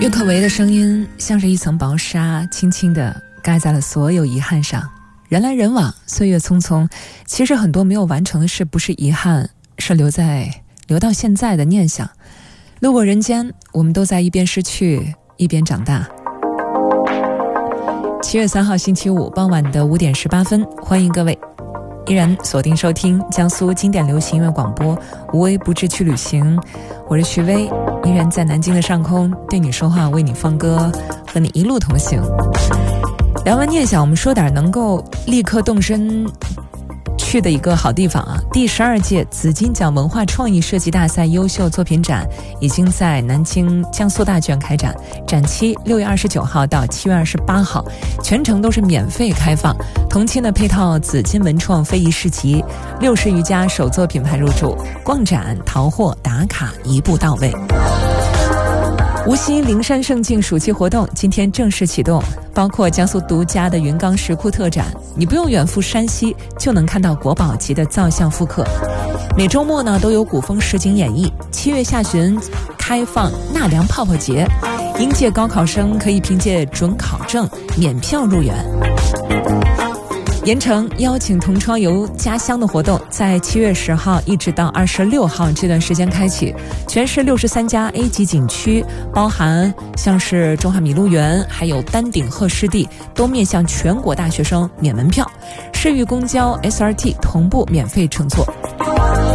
郁可唯的声音像是一层薄纱，轻轻地盖在了所有遗憾上。人来人往，岁月匆匆，其实很多没有完成的事不是遗憾，是留到现在的念想。路过人间，我们都在一边失去一边长大。7月3号星期五傍晚的5点18分，欢迎各位依然锁定收听江苏经典流行音乐广播无微不至去旅行，我是徐薇，依然在南京的上空对你说话，为你放歌，和你一路同行。聊完念想，我们说点能够立刻动身去的一个好地方啊！第12届紫金奖文化创意设计大赛优秀作品展已经在南京江苏大剧院开展，展期6月29号到7月28号，全程都是免费开放。同期呢，配套紫金文创非遗市集，60余家手作品牌入驻，逛展、淘货、打卡一步到位。无锡灵山胜境暑期活动今天正式启动，包括江苏独家的云冈石窟特展，你不用远赴山西就能看到国宝级的造像复刻。每周末呢都有古风实景演绎。7月下旬开放纳凉泡泡节，应届高考生可以凭借准考证免票入园。盐城邀请同窗游家乡的活动在7月10号一直到26号这段时间开启，全市63家 A 级景区，包含像是中华麋鹿园还有丹顶鹤湿地，都面向全国大学生免门票，市域公交 SRT 同步免费乘坐。